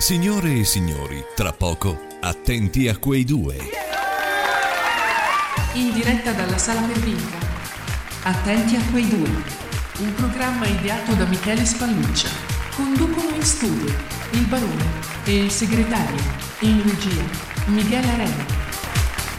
Signore e signori, tra poco, attenti a quei due. In diretta dalla Sala Pervinca. Attenti a quei due. Un programma ideato da Michele Spalluccia. Conducono in studio il barone e il segretario. In regia Michele Arena.